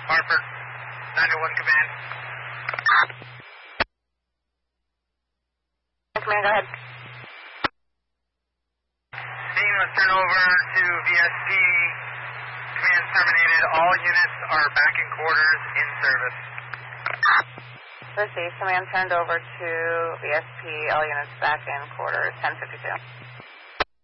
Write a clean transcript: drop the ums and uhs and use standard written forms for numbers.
Harper, 901 command. Command, go ahead. Scene was turned over to VSP. Command terminated. All units are back in quarters in service. Received. Command turned over to VSP. All units back in quarters, 1052.